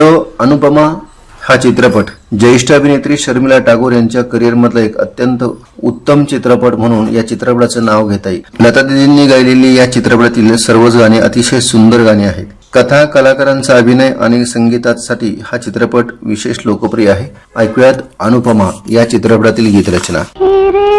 अनुपमा हा चित्रपट ज्येष्ठ अभिनेत्री शर्मिला टागोर यांच्या करिअर मधला एक अत्यंत उत्तम चित्रपट म्हणून या चित्रपटाचं नाव घेता येईल। लता दीदींनी गायलेली या चित्रपटातील सर्वच गाणी अतिशय सुंदर गाणी आहेत। कथा, कलाकारांचा अभिनय आणि संगीतासाठी हा चित्रपट विशेष लोकप्रिय आहे। ऐकूयात अनुपमा या चित्रपटातील गीतरचना।